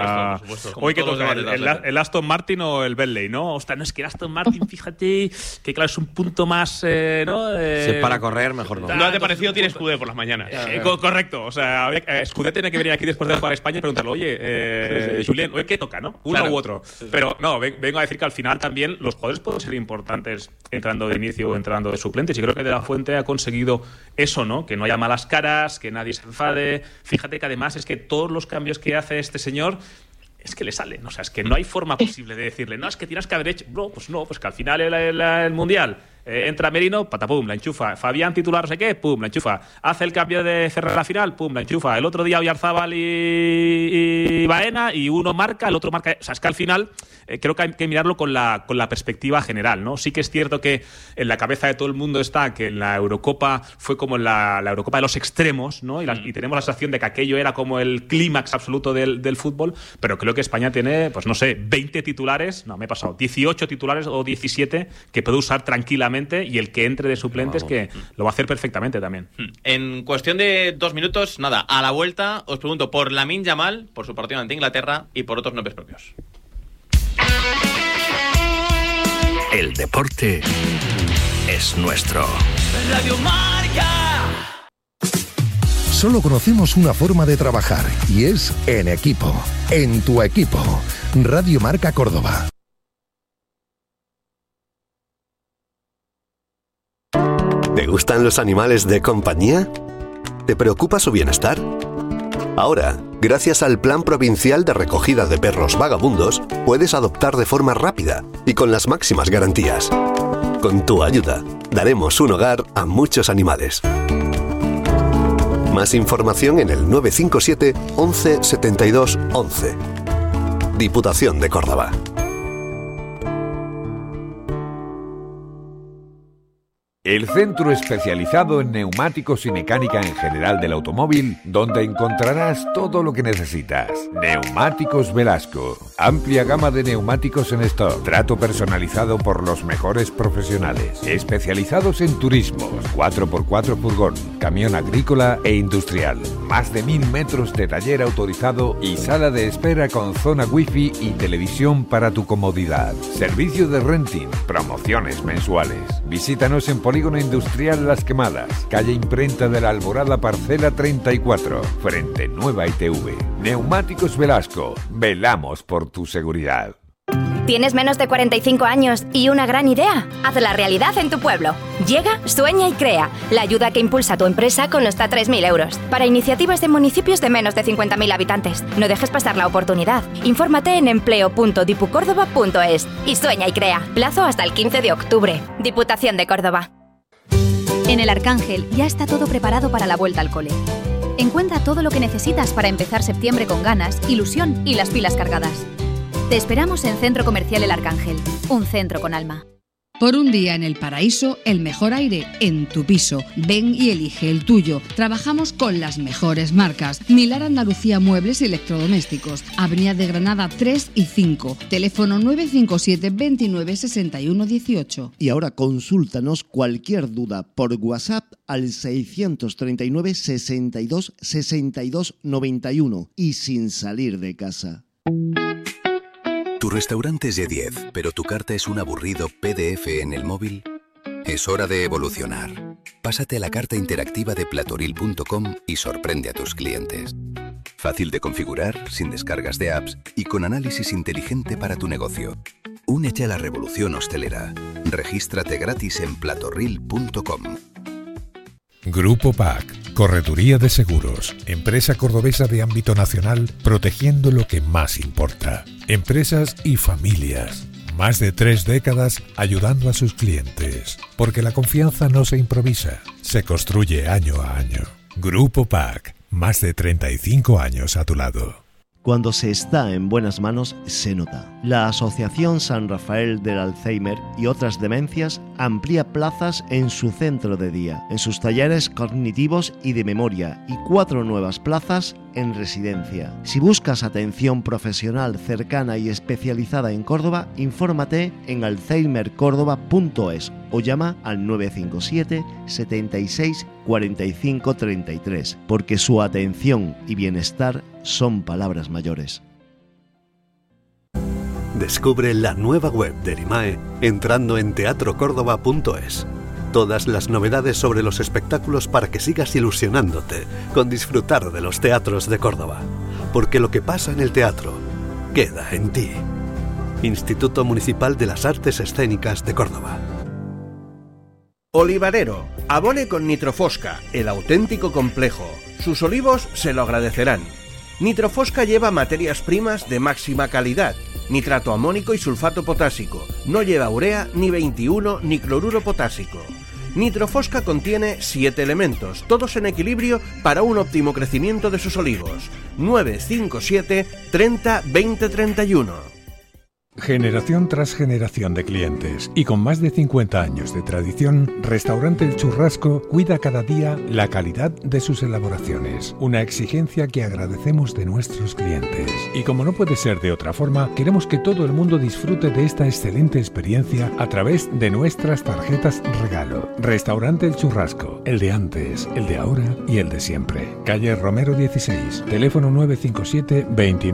Por supuesto. Hoy que toca el Aston Martin o el Bentley, ¿no? Ostras, no es que el Aston Martin, fíjate, que claro, es un punto más, ¿no? Para correr, mejor no. ¿No te pareció? Tiene Scudé por las mañanas. Correcto. O sea, Scudé tiene que venir aquí después de jugar a España y preguntarle, oye, Julen, ¿hoy qué toca, no? Uno u otro. Pero no, vengo a decir que al final también los jugadores pueden ser importantes entrando de inicio o entrando de suplentes. Y creo que De La Fuente ha conseguido eso, ¿no? Que no haya malas caras, que nadie se enfade. Fíjate que además es que todos los cambios que hace este señor es que le salen. O sea, es que no hay forma posible de decirle, no, es que tienes que haber hecho. No, pues que al final el Mundial entra Merino, patapum, la enchufa. Fabián titular, no sé qué, pum, la enchufa. Hace el cambio de Ferrer a la final, pum, la enchufa. El otro día Oyarzábal y Baena, y uno marca, el otro marca. O sea, es que al final creo que hay que mirarlo con la perspectiva general, ¿no? Sí que es cierto que en la cabeza de todo el mundo está que en la Eurocopa fue como la Eurocopa de los extremos, ¿no? Y tenemos la sensación de que aquello era como el clímax absoluto del fútbol, pero creo que España tiene, pues no sé, 20 titulares, no, me he pasado, 18 titulares o 17 que puede usar tranquilamente, y el que entre de suplentes que lo va a hacer perfectamente también. En cuestión de 2 minutos, nada, a la vuelta os pregunto por Lamine Yamal, por su partido ante Inglaterra y por otros nombres propios. El deporte es nuestro. Radio Marca. Solo conocemos una forma de trabajar y es en equipo. En tu equipo. Radio Marca Córdoba. ¿Te gustan los animales de compañía? ¿Te preocupa su bienestar? Ahora, gracias al Plan Provincial de Recogida de Perros Vagabundos, puedes adoptar de forma rápida y con las máximas garantías. Con tu ayuda, daremos un hogar a muchos animales. Más información en el 957 11 72 11. Diputación de Córdoba. El centro especializado en neumáticos y mecánica en general del automóvil, donde encontrarás todo lo que necesitas. Neumáticos Velasco. Amplia gama de neumáticos en stock. Trato personalizado por los mejores profesionales. Especializados en turismos, 4x4 furgón, camión agrícola e industrial. Más de 1000 metros de taller autorizado y sala de espera con zona wifi y televisión para tu comodidad. Servicio de renting, promociones mensuales. Visítanos en Polígono Industrial Las Quemadas, calle Imprenta de la Alborada, parcela 34, frente Nueva ITV. Neumáticos Velasco, velamos por tu seguridad. ¿Tienes menos de 45 años y una gran idea? Hazla realidad en tu pueblo. Llega, sueña y crea. La ayuda que impulsa tu empresa con hasta 3.000 euros. Para iniciativas de municipios de menos de 50.000 habitantes. No dejes pasar la oportunidad. Infórmate en empleo.dipucórdoba.es y sueña y crea. Plazo hasta el 15 de octubre. Diputación de Córdoba. En El Arcángel ya está todo preparado para la vuelta al cole. Encuentra todo lo que necesitas para empezar septiembre con ganas, ilusión y las pilas cargadas. Te esperamos en Centro Comercial El Arcángel, un centro con alma. Por un día en el paraíso, el mejor aire en tu piso. Ven y elige el tuyo. Trabajamos con las mejores marcas. Milar Andalucía Muebles y Electrodomésticos. Avenida de Granada 3 y 5. Teléfono 957 29 61 18. Y ahora consúltanos cualquier duda por WhatsApp al 639 62 62 91 y sin salir de casa. Tu restaurante es de 10, pero tu carta es un aburrido PDF en el móvil. Es hora de evolucionar. Pásate a la carta interactiva de platoril.com y sorprende a tus clientes. Fácil de configurar, sin descargas de apps y con análisis inteligente para tu negocio. Únete a la revolución hostelera. Regístrate gratis en platoril.com. Grupo PAC, Correduría de Seguros, empresa cordobesa de ámbito nacional, protegiendo lo que más importa. Empresas y familias. Más de 3 décadas ayudando a sus clientes. Porque la confianza no se improvisa, se construye año a año. Grupo PAC, más de 35 años a tu lado. Cuando se está en buenas manos, se nota. La Asociación San Rafael del Alzheimer y otras demencias amplía plazas en su centro de día, en sus talleres cognitivos y de memoria, y 4 nuevas plazas en residencia. Si buscas atención profesional cercana y especializada en Córdoba, infórmate en alzheimercórdoba.es o llama al 957 76 45 33, porque su atención y bienestar son palabras mayores. Descubre la nueva web de Erimae entrando en teatrocórdoba.es. Todas las novedades sobre los espectáculos para que sigas ilusionándote con disfrutar de los teatros de Córdoba. Porque lo que pasa en el teatro queda en ti. Instituto Municipal de las Artes Escénicas de Córdoba. Olivarero, abone con Nitrofosca, el auténtico complejo. Sus olivos se lo agradecerán. Nitrofosca lleva materias primas de máxima calidad, nitrato amónico y sulfato potásico. No lleva urea, ni 21, ni cloruro potásico. Nitrofosca contiene 7 elementos, todos en equilibrio para un óptimo crecimiento de sus olivos. 957 30 20 31. Generación tras generación de clientes y con más de 50 años de tradición, Restaurante El Churrasco cuida cada día la calidad de sus elaboraciones, una exigencia que agradecemos de nuestros clientes. Y como no puede ser de otra forma, queremos que todo el mundo disfrute de esta excelente experiencia a través de nuestras tarjetas regalo. Restaurante El Churrasco, el de antes, el de ahora y el de siempre. Calle Romero 16, teléfono 957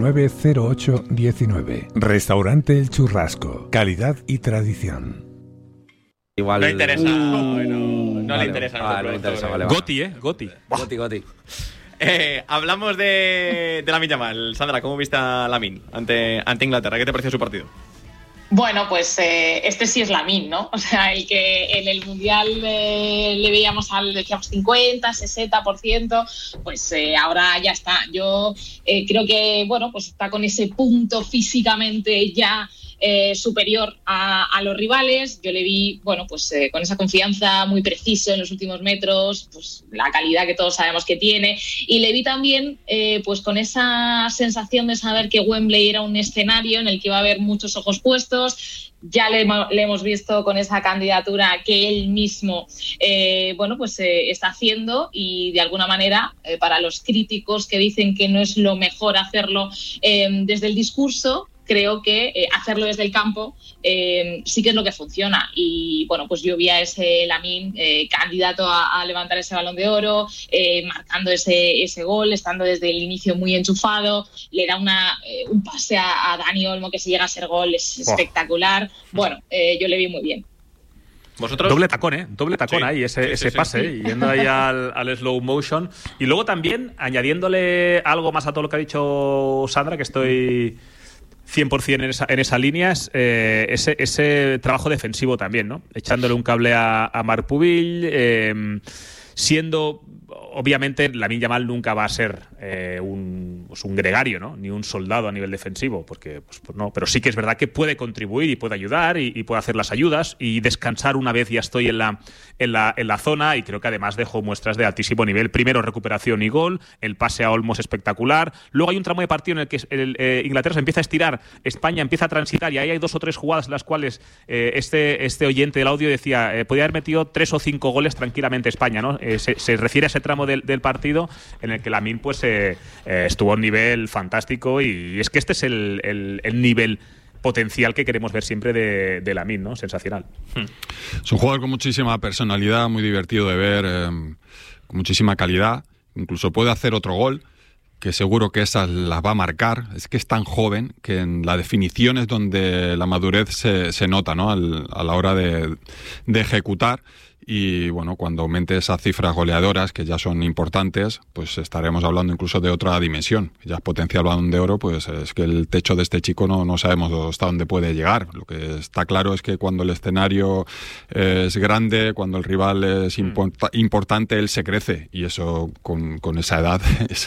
290819. Restaurante El Churrasco, calidad y tradición. Igual no interesa. No le interesa. Vale. Goti. Goti. Hablamos de Lamine Yamal. Sandra, ¿cómo viste a Lamine ante Inglaterra? ¿Qué te pareció su partido? Bueno, pues este sí es Lamine, ¿no? O sea, el que en el Mundial le veíamos decíamos 50, 60%, pues ahora ya está. Yo creo que, bueno, pues está con ese punto físicamente ya superior a los rivales. Yo le vi, bueno, pues con esa confianza, muy preciso en los últimos metros, pues la calidad que todos sabemos que tiene, y le vi también pues con esa sensación de saber que Wembley era un escenario en el que iba a haber muchos ojos puestos. Ya le hemos visto con esa candidatura que él mismo bueno, pues está haciendo, y de alguna manera para los críticos que dicen que no es lo mejor hacerlo desde el discurso, creo que hacerlo desde el campo sí que es lo que funciona. Y bueno, pues yo vi a ese Lamine candidato a levantar ese Balón de Oro, marcando ese gol, estando desde el inicio muy enchufado. Le da un pase a Dani Olmo que si llega a ser gol es espectacular. Bueno, yo le vi muy bien. ¿Vosotros? Doble tacón sí, ahí, ese pase, yendo ahí al slow motion. Y luego también, añadiéndole algo más a todo lo que ha dicho Sandra, que estoy 100% en esa línea, ese trabajo defensivo también, ¿no? Echándole un cable a Marc Pubil, siendo... Obviamente, Lamine Yamal nunca va a ser un gregario, ¿no? Ni un soldado a nivel defensivo, porque pues no. Pero sí que es verdad que puede contribuir y puede ayudar y puede hacer las ayudas y descansar una vez ya estoy en la zona. Y creo que además dejó muestras de altísimo nivel. Primero, recuperación y gol. El pase a Olmos espectacular. Luego hay un tramo de partido en el que Inglaterra se empieza a estirar, España empieza a transitar, y ahí hay 2 o 3 jugadas en las cuales este oyente del audio decía podía haber metido 3 o 5 goles tranquilamente España, ¿no? Se refiere a ese tramo del partido en el que Lamine pues estuvo a un nivel fantástico, y es que este es el nivel potencial que queremos ver siempre de Lamine, ¿no? Sensacional. Es un jugador con muchísima personalidad, muy divertido de ver, con muchísima calidad. Incluso puede hacer otro gol, que seguro que esas las va a marcar. Es que es tan joven que en la definición es donde la madurez se nota, ¿no? A la hora de ejecutar. Y bueno, cuando aumente esas cifras goleadoras, que ya son importantes, pues estaremos hablando incluso de otra dimensión. Ya es potencial Balón de Oro, pues es que el techo de este chico no sabemos hasta dónde puede llegar. Lo que está claro es que cuando el escenario es grande, cuando el rival es importante, él se crece. Y eso con esa edad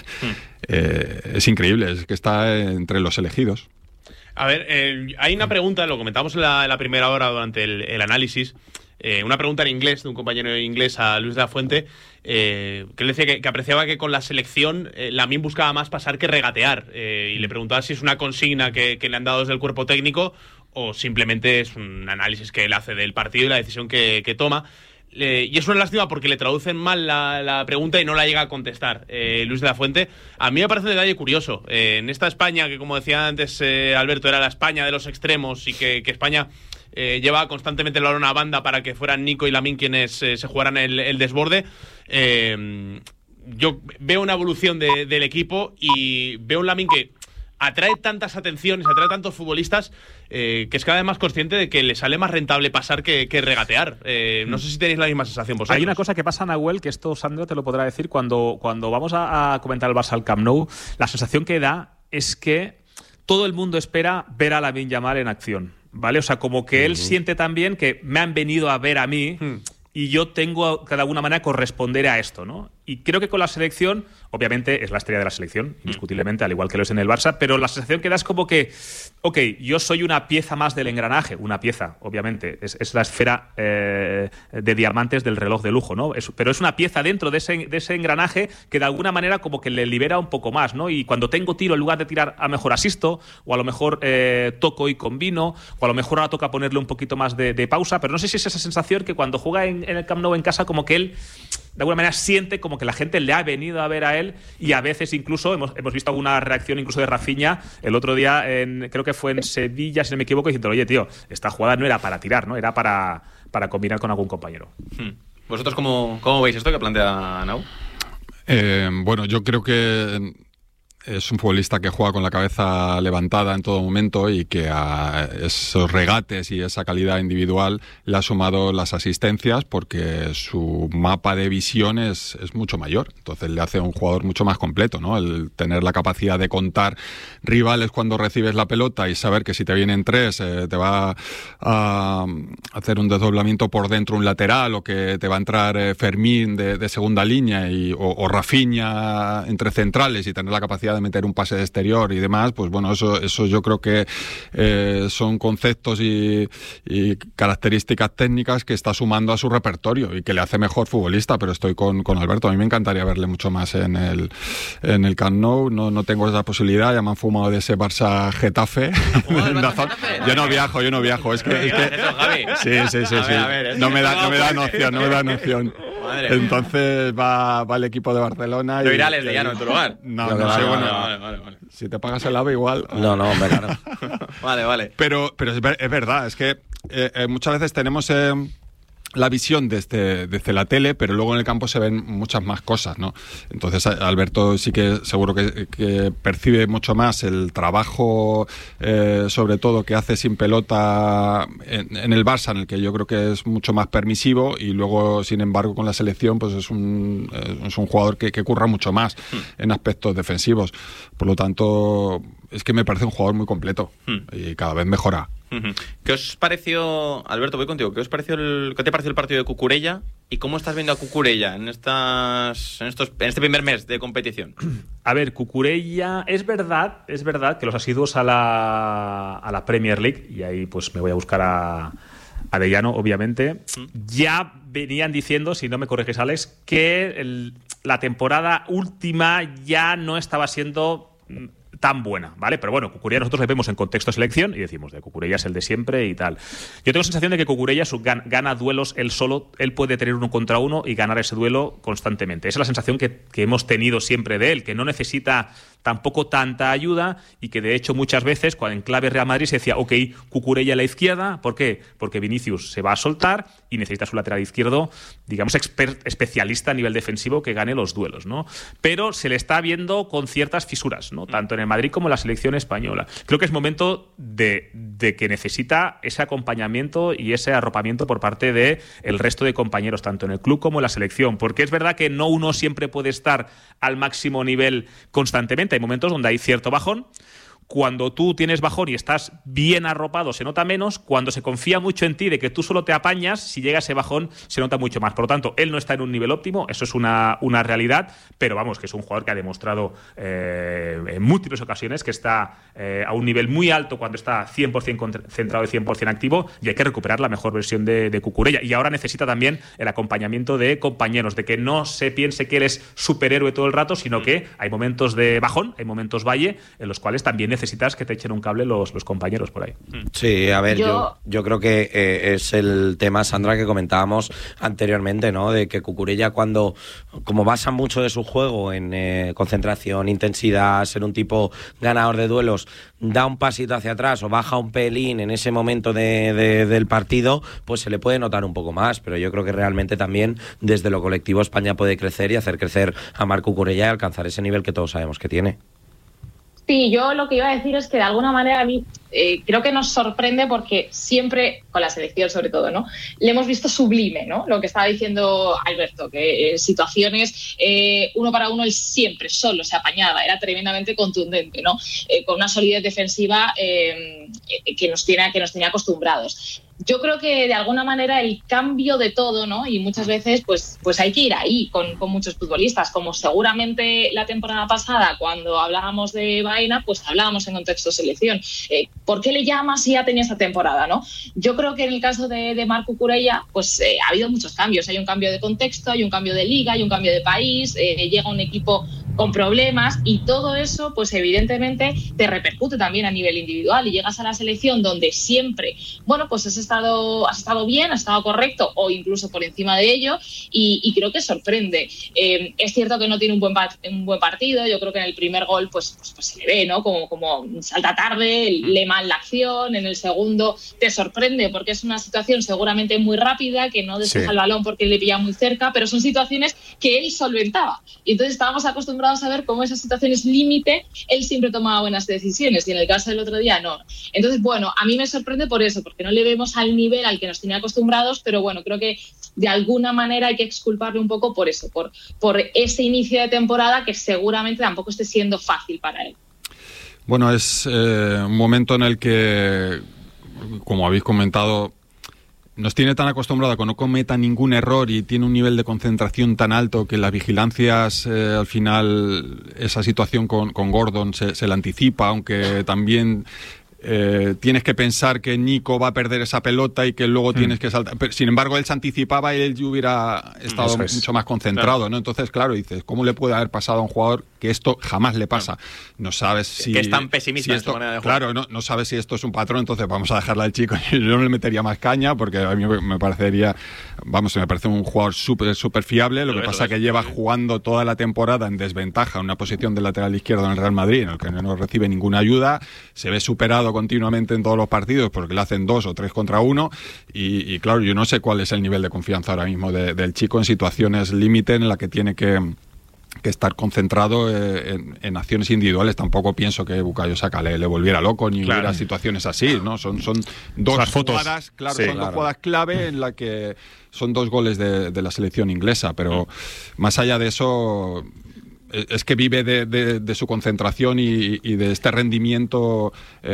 es increíble, es que está entre los elegidos. A ver, hay una pregunta, lo comentamos en la primera hora durante el análisis. Una pregunta en inglés de un compañero inglés a Luis de la Fuente, que él decía que apreciaba que con la selección Lamine buscaba más pasar que regatear, y le preguntaba si es una consigna que le han dado desde el cuerpo técnico o simplemente es un análisis que él hace del partido y la decisión que toma. Y es una lástima porque le traducen mal la pregunta y no la llega a contestar Luis de la Fuente. A mí me parece un detalle curioso. En esta España, que como decía antes Alberto, era la España de los extremos, y que España llevaba constantemente el balón a banda para que fueran Nico y Lamine quienes se jugaran el desborde. Yo veo una evolución del equipo y veo un Lamine que atrae tantas atenciones, atrae tantos futbolistas, que es cada vez más consciente de que le sale más rentable pasar que regatear. No sé si tenéis la misma sensación vosotros. Hay una cosa que pasa, Nahuel, que esto Sandro te lo podrá decir, cuando vamos a comentar el Barça al Camp Nou, la sensación que da es que todo el mundo espera ver a Lamine Yamal en acción, ¿vale? O sea, como que él siente también que me han venido a ver a mí y yo tengo que de alguna manera corresponder a esto, ¿no? Y creo que con la selección, obviamente es la estrella de la selección, indiscutiblemente, al igual que lo es en el Barça, pero la sensación que da es como que, ok, yo soy una pieza más del engranaje, una pieza, obviamente, es la esfera de diamantes del reloj de lujo, ¿no? Pero es una pieza dentro de ese engranaje que de alguna manera como que le libera un poco más, ¿no? Y cuando tengo tiro, en lugar de tirar, a lo mejor asisto, o a lo mejor toco y combino, o a lo mejor ahora toca ponerle un poquito más de pausa, pero no sé si es esa sensación que cuando juega en el Camp Nou en casa, como que él de alguna manera siente como que la gente le ha venido a ver a él, y a veces incluso hemos visto alguna reacción incluso de Rafinha el otro día, creo que fue en Sevilla, si no me equivoco, diciendo, oye, tío, esta jugada no era para tirar, ¿no? Era para combinar con algún compañero. ¿Vosotros cómo veis esto que plantea Nau? Bueno, yo creo que es un futbolista que juega con la cabeza levantada en todo momento y que a esos regates y esa calidad individual le ha sumado las asistencias, porque su mapa de visión es mucho mayor. Entonces le hace un jugador mucho más completo, ¿no? El tener la capacidad de contar rivales cuando recibes la pelota y saber que si te vienen tres te va a hacer un desdoblamiento por dentro un lateral, o que te va a entrar Fermín de segunda línea o Rafinha entre centrales, y tener la capacidad de meter un pase de exterior y demás, pues bueno, eso yo creo que son conceptos y características técnicas que está sumando a su repertorio y que le hace mejor futbolista. Pero estoy con Alberto, a mí me encantaría verle mucho más en el Camp Nou. No tengo esa posibilidad, ya me han fumado de ese Barça Getafe. Yo no viajo, es que sí. A ver, no me da noción. Madre. Entonces va el equipo de Barcelona. ¿Lo irá a Lesdiano en tu lugar? No sé, bueno. Vale. Si te pagas el AVE igual. No, hombre, claro. Vale. Pero es verdad, es que muchas veces tenemos la visión desde la tele, pero luego en el campo se ven muchas más cosas, ¿no? Entonces Alberto sí que seguro que percibe mucho más el trabajo, sobre todo que hace sin pelota en el Barça, en el que yo creo que es mucho más permisivo, y luego sin embargo con la selección pues es un jugador que curra mucho más en aspectos defensivos. Por lo tanto, es que me parece un jugador muy completo y cada vez mejora. ¿Qué os pareció, Alberto, voy contigo, qué te pareció el partido de Cucurella y cómo estás viendo a Cucurella en este primer mes de competición? A ver, Cucurella, es verdad que los asiduos a la Premier League, y ahí pues me voy a buscar a De Llano, obviamente, ya venían diciendo, si no me corriges, Alex, que la temporada última ya no estaba siendo tan buena, ¿vale? Pero bueno, Cucurella nosotros le vemos en contexto de selección y decimos, de Cucurella es el de siempre y tal. Yo tengo la sensación de que Cucurella gana duelos él solo, él puede tener 1 contra 1 y ganar ese duelo constantemente. Esa es la sensación que hemos tenido siempre de él, que no necesita tampoco tanta ayuda, y que de hecho muchas veces cuando en clave Real Madrid se decía, ok, Cucurella a la izquierda, ¿por qué? Porque Vinicius se va a soltar y necesita su lateral izquierdo, digamos, especialista a nivel defensivo que gane los duelos, ¿no? Pero se le está viendo con ciertas fisuras, ¿no? Tanto en el Madrid como en la selección española. Creo que es momento de que necesita ese acompañamiento y ese arropamiento por parte de el resto de compañeros, tanto en el club como en la selección, porque es verdad que no uno siempre puede estar al máximo nivel constantemente. Hay momentos donde hay cierto bajón. Cuando tú tienes bajón y estás bien arropado se nota menos. Cuando se confía mucho en ti de que tú solo te apañas, si llega ese bajón se nota mucho más. Por lo tanto, él no está en un nivel óptimo, eso es una realidad, pero vamos, que es un jugador que ha demostrado en múltiples ocasiones que está a un nivel muy alto cuando está 100% centrado y 100% activo, y hay que recuperar la mejor versión de Cucurella. Y ahora necesita también el acompañamiento de compañeros, de que no se piense que él es superhéroe todo el rato, sino que hay momentos de bajón, hay momentos valle, en los cuales también necesitas que te echen un cable los compañeros por ahí. Sí, a ver, yo creo que es el tema, Sandra, que comentábamos anteriormente, ¿no? De que Cucurella, como basa mucho de su juego en concentración, intensidad, ser un tipo ganador de duelos, da un pasito hacia atrás o baja un pelín en ese momento del partido, pues se le puede notar un poco más, pero yo creo que realmente también desde lo colectivo España puede crecer y hacer crecer a Marc Cucurella y alcanzar ese nivel que todos sabemos que tiene. Sí, yo lo que iba a decir es que de alguna manera a mí creo que nos sorprende porque siempre, con la selección sobre todo, ¿no? Le hemos visto sublime, ¿no? Lo que estaba diciendo Alberto, que situaciones uno para uno él siempre solo se apañaba, era tremendamente contundente, ¿no? Con una solidez defensiva que nos tenía acostumbrados. Yo creo que de alguna manera el cambio de todo, ¿no? Y muchas veces pues hay que ir ahí con muchos futbolistas, como seguramente la temporada pasada cuando hablábamos de Baena, pues hablábamos en contexto selección. ¿Por qué le llamas si ya tenía esta temporada, no? Yo creo que en el caso de Marc Cucurella, pues ha habido muchos cambios. Hay un cambio de contexto, hay un cambio de liga, hay un cambio de país, llega un equipo con problemas y todo eso, pues evidentemente te repercute también a nivel individual y llegas a la selección donde siempre, bueno, pues has estado bien, has estado correcto o incluso por encima de ello y creo que sorprende. Es cierto que no tiene un buen partido, yo creo que en el primer gol pues se le ve, ¿no? Como salta tarde, lee mal la acción, en el segundo te sorprende porque es una situación seguramente muy rápida, que no despeja el balón porque le pilla muy cerca, pero son situaciones que él solventaba y entonces estábamos acostumbrados a ver cómo esas situaciones límite él siempre tomaba buenas decisiones y en el caso del otro día no. Entonces, bueno, a mí me sorprende por eso, porque no le vemos al nivel al que nos tenía acostumbrados, pero bueno, creo que de alguna manera hay que exculparle un poco por eso, por ese inicio de temporada que seguramente tampoco esté siendo fácil para él. Bueno, es un momento en el que, como habéis comentado, nos tiene tan acostumbrado a que no cometa ningún error y tiene un nivel de concentración tan alto que las vigilancias, al final, esa situación con Gordon se la anticipa, aunque también tienes que pensar que Nico va a perder esa pelota y que luego tienes que saltar. Pero, sin embargo, él se anticipaba y él hubiera estado mucho más concentrado, ¿no? Entonces, claro, dices, ¿cómo le puede haber pasado a un jugador que esto jamás le pasa? No sabes si... Que es tan pesimista en su manera de jugar. Claro, no sabes si esto es un patrón, entonces vamos a dejarle al chico. Yo no le metería más caña porque a mí me parecería... me parece un jugador súper fiable. Lo que pasa es que lleva jugando toda la temporada en desventaja, en una posición de lateral izquierdo en el Real Madrid, en el que no recibe ninguna ayuda, se ve superado continuamente en todos los partidos porque le hacen 2 o 3 contra 1 y claro, yo no sé cuál es el nivel de confianza ahora mismo del chico en situaciones límite en la que tiene que estar concentrado en acciones individuales. Tampoco pienso que Bukayo Saka le volviera loco ni hubiera situaciones así, ¿no? Son dos jugadas, dos jugadas clave en la que son 2 goles de la selección inglesa, pero más allá de eso es que vive de su concentración y de este rendimiento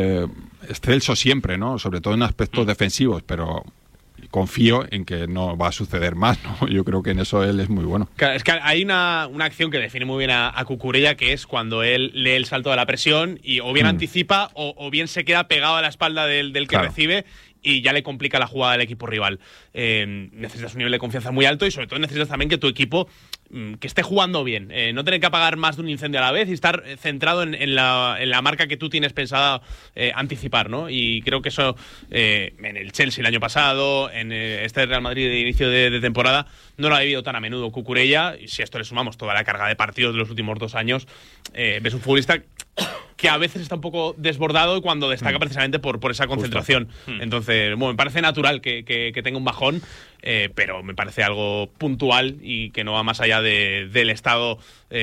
excelso siempre, ¿no? Sobre todo en aspectos defensivos, pero confío en que no va a suceder más, ¿no? Yo creo que en eso él es muy bueno. Claro, es que hay una acción que define muy bien a Cucurella, que es cuando él lee el salto de la presión y o bien anticipa o bien se queda pegado a la espalda del que recibe y ya le complica la jugada del equipo rival. Necesitas un nivel de confianza muy alto y sobre todo necesitas también que tu equipo que esté jugando bien, no tener que apagar más de un incendio a la vez y estar centrado en la marca que tú tienes pensada anticipar, ¿no? Y creo que eso en el Chelsea el año pasado, en este Real Madrid de inicio de temporada, no lo ha vivido tan a menudo Cucurella, y si a esto le sumamos toda la carga de partidos de los últimos 2 años, ves un futbolista que a veces está un poco desbordado cuando destaca precisamente por esa concentración. Entonces, bueno, me parece natural que tenga un bajón, pero me parece algo puntual y que no va más allá del estado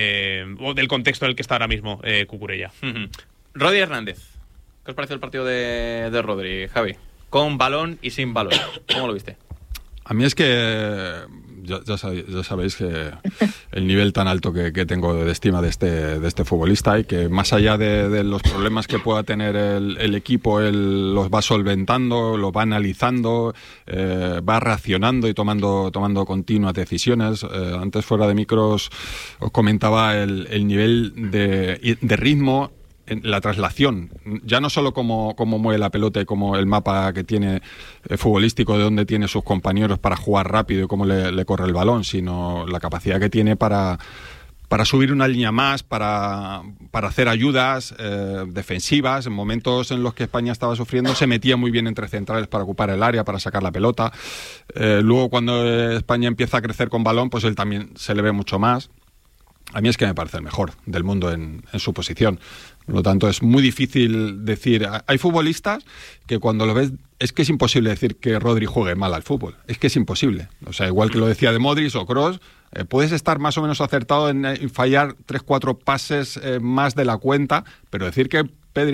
o del contexto en el que está ahora mismo Cucurella. Rodri Hernández, ¿qué os pareció el partido de Rodri, Javi? Con balón y sin balón. ¿Cómo lo viste? A mí es que ya sabéis que el nivel tan alto que tengo de estima de este futbolista y que más allá de los problemas que pueda tener el equipo, él los va solventando, los va analizando, va reaccionando y tomando continuas decisiones. Antes fuera de micros os comentaba el nivel de ritmo en la traslación, ya no solo cómo mueve la pelota y como el mapa que tiene futbolístico de dónde tiene sus compañeros para jugar rápido y cómo le corre el balón, sino la capacidad que tiene para subir una línea más, para hacer ayudas defensivas. En momentos en los que España estaba sufriendo se metía muy bien entre centrales para ocupar el área, para sacar la pelota. Luego cuando España empieza a crecer con balón, pues él también se le ve mucho más. a mí es que me parece el mejor del mundo en su posición. Por lo tanto, es muy difícil decir... Hay futbolistas que cuando lo ves... Es que es imposible decir que Rodri juegue mal al fútbol. Es que es imposible. O sea, igual que lo decía de Modric o Kroos, puedes estar más o menos acertado en fallar 3-4 pases más de la cuenta, pero decir que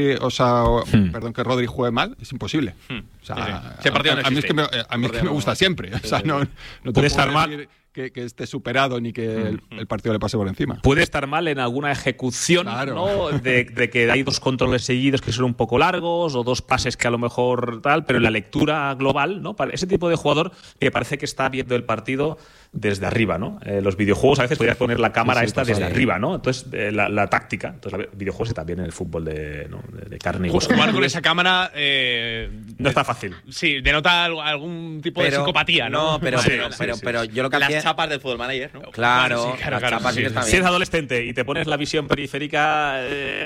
que Rodri juegue mal es imposible. O sea, a mí es que me gusta siempre. O sea, no puede estar mal que esté superado ni que el partido le pase por encima. Puede estar mal en alguna ejecución, claro, ¿no? de que hay 2 controles seguidos que son un poco largos o 2 pases que a lo mejor tal, pero en la lectura global, ¿no? Para ese tipo de jugador que parece que está viendo el partido desde arriba, ¿no? Los videojuegos a veces podrías poner la cámara desde arriba, ¿no? Entonces, la táctica. Entonces, videojuegos y también en el fútbol de carne y hueso. Jugar con esa cámara no está fácil. Sí, denota algún tipo de psicopatía, ¿no? No, pero yo lo que hacía... Las chapas del Football Manager, ¿no? Claro, las chapas sí que están bien. Si eres adolescente y te pones la visión periférica,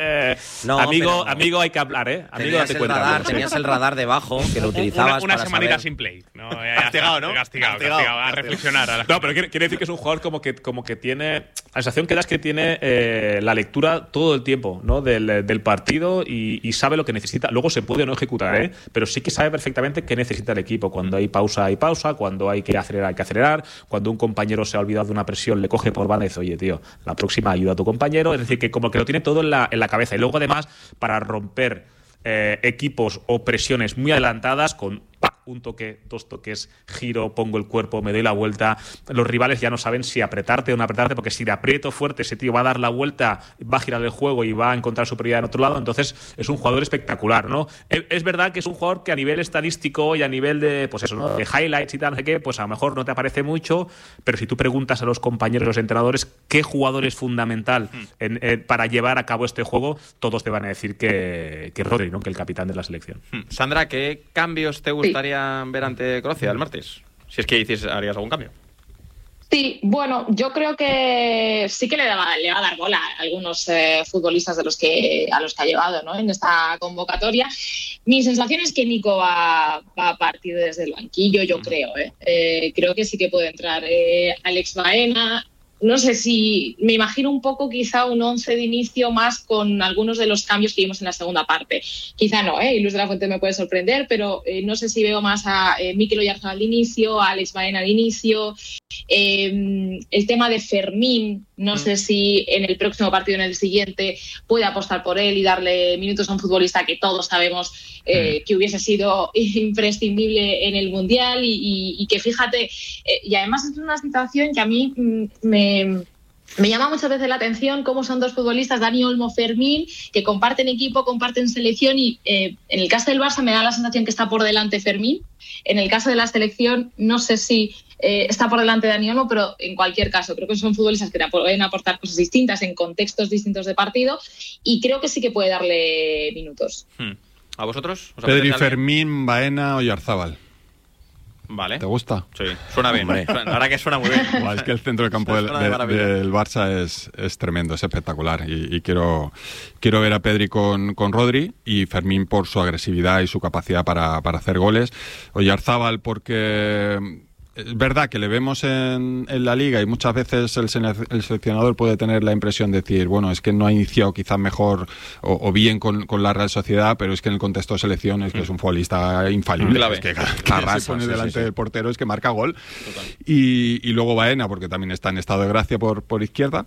amigo, hay que hablar, ¿eh? Amigo, date cuenta. Tenías el radar debajo, que lo utilizabas una para semanita saber. sin play. ¿No? Castigado, ¿no? Castigado. A reflexionar. No, pero quiere decir que es un jugador como que tiene... La sensación que da es que tiene la lectura todo el tiempo, ¿no? del partido y sabe lo que necesita. Luego se puede no ejecutar, pero sí que sabe perfectamente qué necesita el equipo. Cuando hay pausa, cuando hay que acelerar, cuando un compañero se ha olvidado de una presión, le coge por banda y dice, oye, tío, la próxima ayuda a tu compañero. Es decir, que como que lo tiene todo en la cabeza. Y luego, además, para romper equipos o presiones muy adelantadas con un toque, 2 toques, giro, pongo el cuerpo, me doy la vuelta. Los rivales ya no saben si apretarte o no apretarte, porque si le aprieto fuerte, ese tío va a dar la vuelta, va a girar el juego y va a encontrar superioridad en otro lado. Entonces es un jugador espectacular, ¿no? Es verdad que es un jugador que a nivel estadístico y a nivel de, pues eso, ¿no? De highlights y tal, no sé qué, pues a lo mejor no te aparece mucho, pero si tú preguntas a los compañeros, los entrenadores, qué jugador es fundamental para llevar a cabo este juego, todos te van a decir que Rodri, ¿no? Que el capitán de la selección. Sandra, ¿qué cambios te gustaría ver ante Croacia el martes? Si es que harías algún cambio. Sí, bueno, yo creo que sí que le va a dar bola a algunos futbolistas a los que ha llevado, ¿no? En esta convocatoria. Mi sensación es que Nico va a partir desde el banquillo, yo creo. Creo que sí que puede entrar Alex Baena. No sé si me imagino un poco quizá un 11 de inicio más con algunos de los cambios que vimos en la segunda parte. Quizá no, y Luis de la Fuente me puede sorprender, pero no sé si veo más a Mikel Oyarzabal de inicio, a Alex Baena de inicio. El tema de Fermín, no sé si en el próximo partido, en el siguiente, puede apostar por él y darle minutos a un futbolista que todos sabemos que hubiese sido imprescindible en el Mundial y que fíjate, y además es una situación que a mí me llama muchas veces la atención cómo son 2 futbolistas, Dani Olmo, Fermín, que comparten equipo, comparten selección y en el caso del Barça me da la sensación que está por delante Fermín. En el caso de la selección no sé si está por delante Dani Olmo, pero en cualquier caso creo que son futbolistas que te pueden aportar cosas distintas en contextos distintos de partido y creo que sí que puede darle minutos. ¿A vosotros? Pedri, Fermín, Baena, Oyarzabal. Vale. ¿Te gusta? Sí, suena bien. La verdad que suena muy bien. Es que el centro del campo del Barça es tremendo, es espectacular. Y quiero ver a Pedri con Rodri y Fermín por su agresividad y su capacidad para hacer goles. Oyarzabal porque... Es verdad que le vemos en la Liga y muchas veces el seleccionador puede tener la impresión de decir, bueno, es que no ha iniciado quizás mejor o bien con la Real Sociedad, pero es que en el contexto de selección es que es un futbolista infalible. Clave. Es que se pone delante del portero es que marca gol. Y luego Baena, porque también está en estado de gracia por izquierda.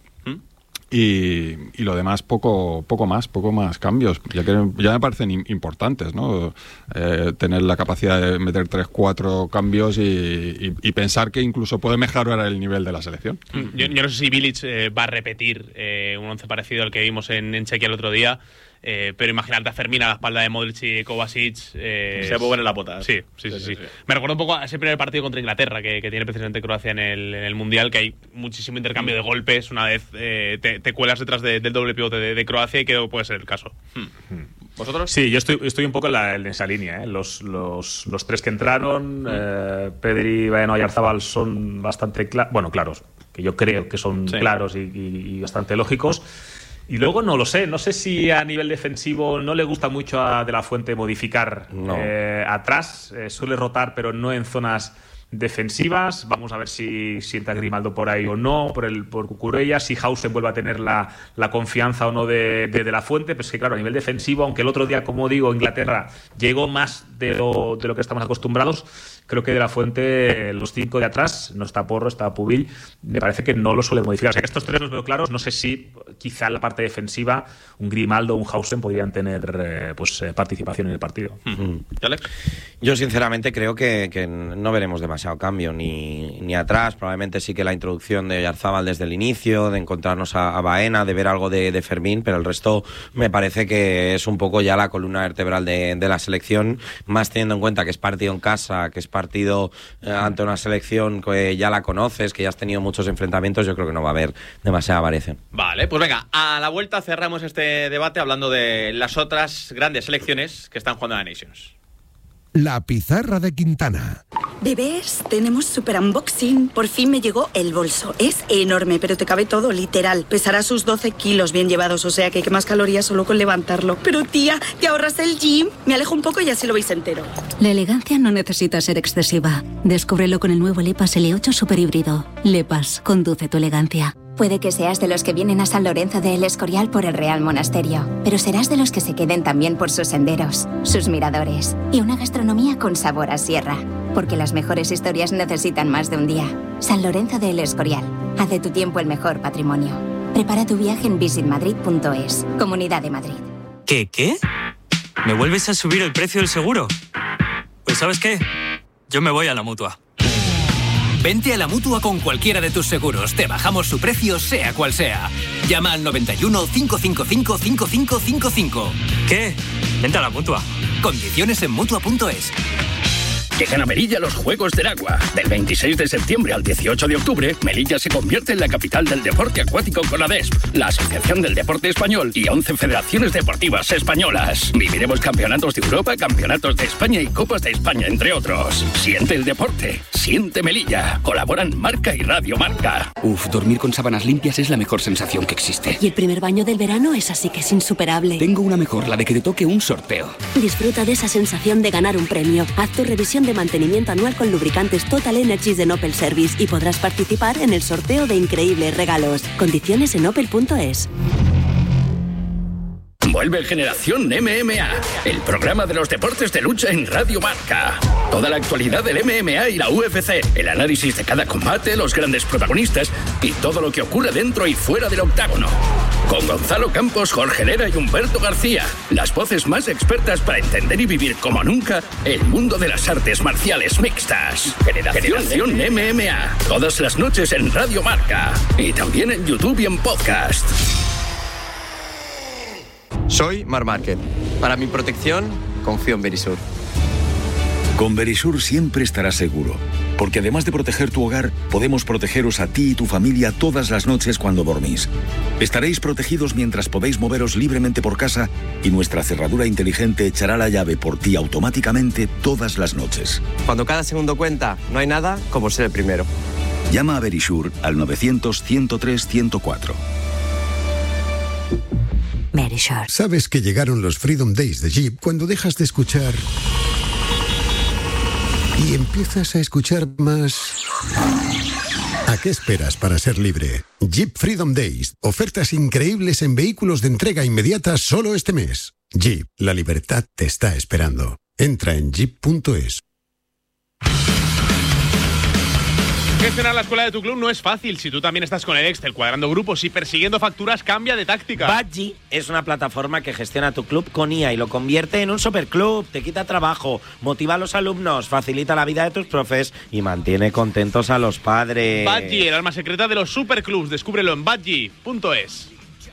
Y lo demás poco más cambios, ya me parecen importantes, ¿no? Tener la capacidad de meter 3-4 cambios y pensar que incluso puede mejorar el nivel de la selección. Yo no sé si Bilic va a repetir un 11 parecido al que vimos en Chequia el otro día. Pero imaginarte a Fermín a la espalda de Modric y Kovacic. Se puede en la pota. Sí. Me recuerda un poco a ese primer partido contra Inglaterra que tiene precisamente Croacia en el Mundial, que hay muchísimo intercambio de golpes. Una vez te cuelas detrás del doble pivote de Croacia y que puede ser el caso. ¿Vosotros? Sí, yo estoy un poco en esa línea. Los 3 que entraron, Pedri, Baena, Oyarzabal, son bastante claros, que yo creo que son claros y bastante lógicos. Y luego no sé si a nivel defensivo no le gusta mucho a De la Fuente modificar atrás, suele rotar pero no en zonas defensivas. Vamos a ver si sienta Grimaldo por ahí o no, por Cucurella, si Hausen vuelve a tener la confianza o no de la Fuente. Pues que claro, a nivel defensivo, aunque el otro día, como digo, Inglaterra llegó más de lo que estamos acostumbrados, creo que de la Fuente, los 5 de atrás, no está Porro, está Pubil, me parece que no lo suele modificar. O sea que estos 3 los veo claros. No sé si quizá en la parte defensiva un Grimaldo o un Hausen podrían tener participación en el partido. Yo sinceramente creo que no veremos demasiado cambio ni atrás. Probablemente sí que la introducción de Oyarzábal desde el inicio, de encontrarnos a Baena, de ver algo de Fermín, pero el resto me parece que es un poco ya la columna vertebral de la selección, más teniendo en cuenta que es partido en casa, que es partido ante una selección que ya la conoces, que ya has tenido muchos enfrentamientos. Yo creo que no va a haber demasiada variación. Vale, pues venga, a la vuelta cerramos este debate hablando de las otras grandes selecciones que están jugando a la Nations. La pizarra de Quintana. Bebés, tenemos super unboxing. Por fin me llegó el bolso. Es enorme, pero te cabe todo, literal. Pesará sus 12 kilos bien llevados, o sea que hay que más calorías solo con levantarlo. Pero tía, ¿te ahorras el gym? Me alejo un poco y así lo veis entero. La elegancia no necesita ser excesiva. Descúbrelo con el nuevo Lepas L8 Super Híbrido. Lepas, conduce tu elegancia. Puede que seas de los que vienen a San Lorenzo de El Escorial por el Real Monasterio, pero serás de los que se queden también por sus senderos, sus miradores y una gastronomía con sabor a sierra. Porque las mejores historias necesitan más de un día. San Lorenzo de El Escorial. Haz de tu tiempo el mejor patrimonio. Prepara tu viaje en visitmadrid.es. Comunidad de Madrid. ¿Qué? ¿Me vuelves a subir el precio del seguro? Pues ¿sabes qué? Yo me voy a la Mutua. Vente a la Mutua con cualquiera de tus seguros. Te bajamos su precio, sea cual sea. Llama al 91 555 5555. ¿Qué? Vente a la Mutua. Condiciones en Mutua.es. Llegan a Melilla los Juegos del Agua. Del 26 de septiembre al 18 de octubre, Melilla se convierte en la capital del deporte acuático con ADESP, la Asociación del Deporte Español y 11 federaciones deportivas españolas. Viviremos campeonatos de Europa, campeonatos de España y Copas de España, entre otros. Siente el deporte, siente Melilla. Colaboran Marca y Radio Marca. Dormir con sábanas limpias es la mejor sensación que existe. Y el primer baño del verano es así que es insuperable. Tengo una mejor, la de que te toque un sorteo. Disfruta de esa sensación de ganar un premio. Haz tu revisión de mantenimiento anual con lubricantes Total Energies de Opel Service y podrás participar en el sorteo de increíbles regalos. Condiciones en opel.es. Vuelve Generación MMA, el programa de los deportes de lucha en Radio Marca. Toda la actualidad del MMA y la UFC, el análisis de cada combate, los grandes protagonistas y todo lo que ocurre dentro y fuera del octágono. Con Gonzalo Campos, Jorge Lera y Humberto García, las voces más expertas para entender y vivir como nunca el mundo de las artes marciales mixtas. Generación MMA, todas las noches en Radio Marca y también en YouTube y en podcast. Soy Mar Márquez. Para mi protección, confío en Verisur. Con Verisur siempre estarás seguro, porque además de proteger tu hogar, podemos protegeros a ti y tu familia todas las noches cuando dormís. Estaréis protegidos mientras podéis moveros libremente por casa y nuestra cerradura inteligente echará la llave por ti automáticamente todas las noches. Cuando cada segundo cuenta, no hay nada como ser el primero. Llama a Verisur al 900-103-104. Verisur. Sabes que llegaron los Freedom Days de Jeep cuando dejas de escuchar y empiezas a escuchar más. ¿A qué esperas para ser libre? Jeep Freedom Days. Ofertas increíbles en vehículos de entrega inmediata solo este mes. Jeep, la libertad te está esperando. Entra en jeep.es. Gestionar la escuela de tu club no es fácil. Si tú también estás con el Excel, cuadrando grupos y persiguiendo facturas, cambia de táctica. Budgie es una plataforma que gestiona tu club con IA y lo convierte en un superclub. Te quita trabajo, motiva a los alumnos, facilita la vida de tus profes y mantiene contentos a los padres. Budgie, el alma secreta de los superclubs. Descúbrelo en budgie.es.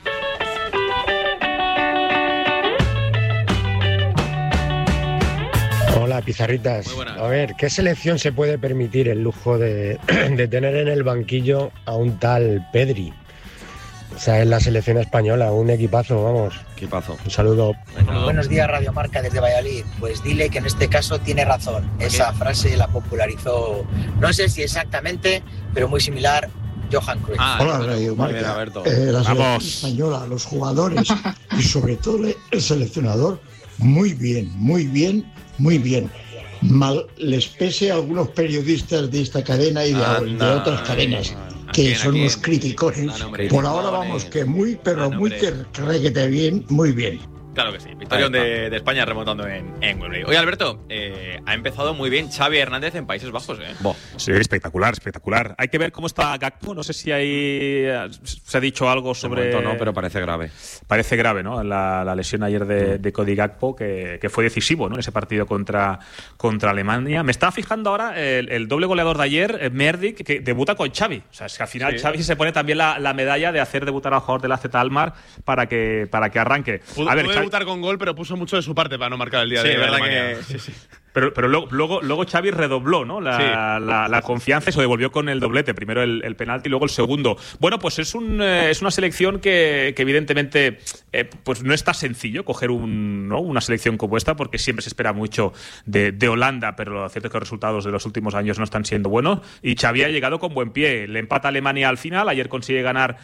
Hola, pizarritas. A ver, ¿qué selección se puede permitir el lujo de tener en el banquillo a un tal Pedri? O sea, es la selección española, un equipazo, vamos. Equipazo. Un saludo. Buenos días, Radio Marca desde Valladolid. Pues dile que en este caso tiene razón. Esa frase la popularizó, no sé si exactamente, pero muy similar, Johan Cruyff. Hola, Radio Marca. La selección española, los jugadores y sobre todo el seleccionador, muy bien, muy bien, muy bien. mal les pese a algunos periodistas de esta cadena y de otras cadenas, que son unos criticones. Por ahora vamos, que muy, pero muy que reguete bien, muy bien. Claro que sí, victoria de España remontando en Wembley. Oye, Alberto, ha empezado muy bien Xavi Hernández en Países Bajos, ¿eh? Sí, espectacular. Hay que ver cómo está Gakpo. No sé si se ha dicho algo sobre... De momento no, pero parece grave. Parece grave, ¿no? La lesión ayer de Cody Gakpo, que fue decisivo, ¿no? En ese partido contra Alemania. Me estaba fijando ahora el doble goleador de ayer, Merdic, que debuta con Xavi. O sea, es que al final Xavi se pone también la medalla de hacer debutar al jugador del AZ Alkmaar para que arranque. A ver, debutar con gol, pero puso mucho de su parte para no marcar el día de Alemania. Sí. Pero luego Xavi redobló, ¿no? La confianza y se devolvió con el doblete. Primero el penalti y luego el segundo. Bueno, pues es una selección que evidentemente pues no está sencillo coger una selección como esta, porque siempre se espera mucho de Holanda, pero lo cierto es que los resultados de los últimos años no están siendo buenos. Y Xavi ha llegado con buen pie. Le empata a Alemania al final. Ayer consigue ganar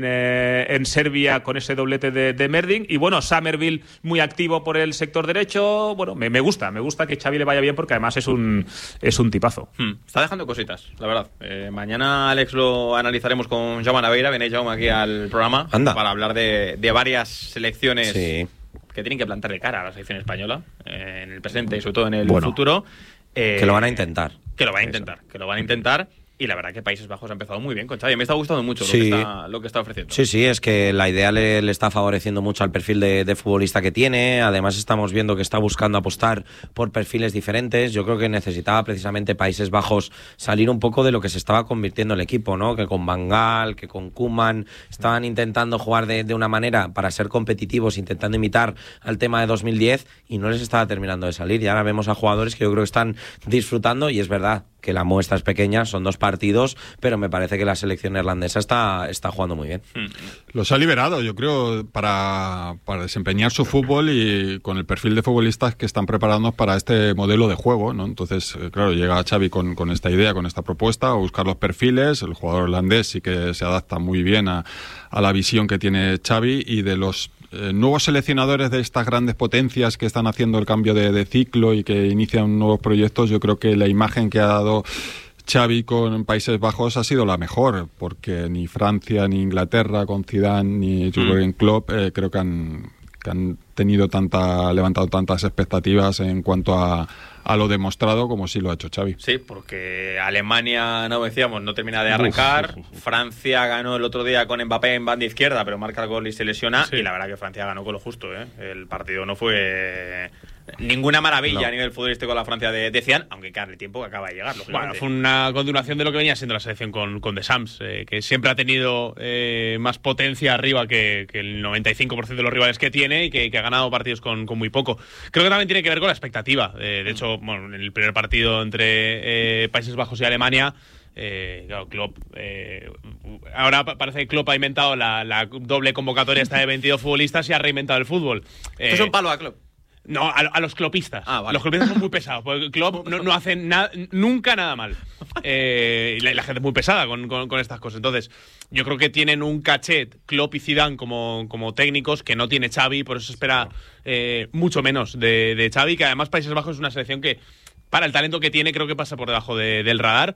en Serbia con ese doblete de Merdic. Y bueno, Summerville muy activo por el sector derecho. Bueno, me gusta que Xavi le vaya bien, porque además es un tipazo. Está dejando cositas, la verdad. Mañana, Alex, lo analizaremos con Jaume Naveira. Viene Jaume aquí al programa para hablar de varias selecciones que tienen que plantarle cara a la selección española en el presente y sobre todo en el futuro. Que lo van a intentar. Que lo van a intentar. Y la verdad que Países Bajos ha empezado muy bien con Xavi. Me está gustando mucho lo que está ofreciendo. Sí, es que la idea le está favoreciendo mucho al perfil de futbolista que tiene. Además estamos viendo que está buscando apostar por perfiles diferentes. Yo creo que necesitaba precisamente Países Bajos salir un poco de lo que se estaba convirtiendo el equipo, ¿no? Que con Van Gaal, que con Koeman estaban intentando jugar de una manera para ser competitivos, intentando imitar al tema de 2010, y no les estaba terminando de salir. Y ahora vemos a jugadores que yo creo que están disfrutando, y es verdad que la muestra es pequeña, son 2 partidos, pero me parece que la selección neerlandesa está jugando muy bien. Los ha liberado, yo creo, para desempeñar su fútbol, y con el perfil de futbolistas que están preparándonos para este modelo de juego, ¿no? Entonces, claro, llega Xavi con esta idea, con esta propuesta, a buscar los perfiles. El jugador holandés sí que se adapta muy bien a la visión que tiene Xavi, y de los nuevos seleccionadores de estas grandes potencias que están haciendo el cambio de ciclo y que inician nuevos proyectos, yo creo que la imagen que ha dado Xavi con Países Bajos ha sido la mejor, porque ni Francia ni Inglaterra con Zidane ni Jürgen Klopp creo que han levantado tantas expectativas en cuanto a lo demostrado como sí lo ha hecho Xavi. Sí, porque Alemania, no termina de arrancar. Francia ganó el otro día con Mbappé en banda izquierda, pero marca el gol y se lesiona. Y la verdad que Francia ganó con lo justo, ¿eh? El partido no fue ninguna maravilla a nivel futbolístico la Francia de Zidane, aunque queda el tiempo que acaba de llegar. Bueno, fue una continuación de lo que venía siendo la selección con The Sams, que siempre ha tenido más potencia arriba que el 95% de los rivales que tiene, y que ha ganado partidos con muy poco. Creo que también tiene que ver con la expectativa. De hecho, en el primer partido entre Países Bajos y Alemania, claro, Klopp, ahora parece que Klopp ha inventado la doble convocatoria esta de 22 futbolistas y ha reinventado el fútbol. Esto es un palo a Klopp. No, a los clopistas. Vale. Los clopistas son muy pesados, porque Klopp no hace nunca nada mal. Y la gente es muy pesada con estas cosas. Entonces, yo creo que tienen un cachet Klopp y Zidane como técnicos que no tiene Xavi, por eso se espera mucho menos de Xavi, que además Países Bajos es una selección que, para el talento que tiene, creo que pasa por debajo del radar.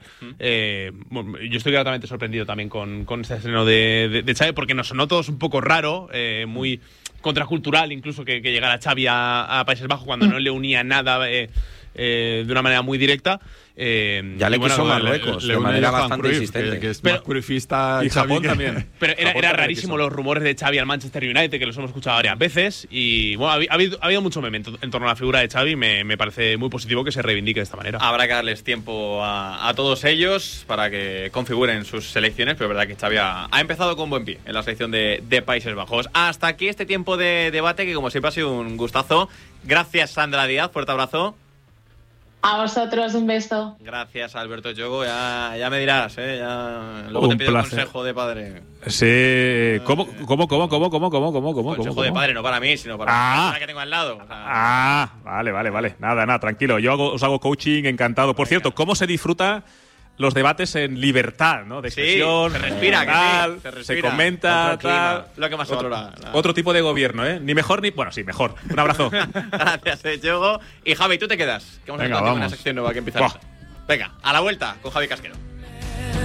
Yo estoy gratamente sorprendido también con este estreno de Xavi, porque nos sonó todos un poco raro, muy contracultural incluso que llegara Xavi a Países Bajos cuando no le unía nada de una manera muy directa. Ya le quiso Marruecos de manera bastante insistente. Que es más curifista. Y Japón también. Pero era rarísimo los rumores de Xavi al Manchester United, que los hemos escuchado varias veces. Y bueno, ha habido mucho meme en torno a la figura de Xavi. Me parece muy positivo que se reivindique de esta manera. Habrá que darles tiempo a todos ellos para que configuren sus selecciones, pero es verdad que Xavi ha empezado con buen pie en la selección de Países Bajos. Hasta aquí este tiempo de debate, que como siempre ha sido un gustazo. Gracias, Sandra Díaz. Fuerte abrazo. A vosotros, un beso. Gracias, Alberto Yogo. Ya me dirás, ya luego te pido consejo de padre. Sí. ¿Cómo? Consejo de padre, no para mí, sino para la persona que tengo al lado. Vale. Nada, tranquilo. Yo os hago coaching encantado. Por cierto, ¿cómo se disfruta los debates en libertad, ¿no? De expresión, se respira, tal, se respira. se comenta, tal. Lo que más otro tipo de gobierno, ¿eh? Ni mejor ni… Bueno, sí, mejor. Un abrazo. Gracias, Diogo. Y Javi, tú te quedas. Que vamos a contar una sección nueva que empieza. Venga, a la vuelta con Javi Casquero.